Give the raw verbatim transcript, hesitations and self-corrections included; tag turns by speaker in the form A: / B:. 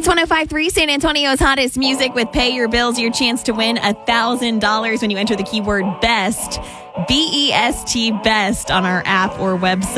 A: one oh five point three, San Antonio's hottest music with Pay Your Bills. Your chance to win one thousand dollars when you enter the keyword BEST, B E S T, BEST on our app or website.